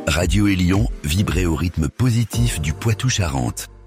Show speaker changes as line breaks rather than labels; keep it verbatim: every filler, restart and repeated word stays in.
Radio Élion, vibrez au rythme positif du Poitou-Charentes.